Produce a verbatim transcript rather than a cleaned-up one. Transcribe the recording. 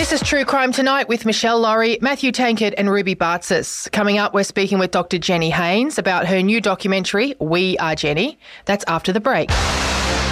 This is True Crime Tonight with Michelle Laurie, Matthew Tankard and Ruby Bartzis. Coming up, we're speaking with Doctor Jenny Haynes about her new documentary, We Are Jenny. That's after the break.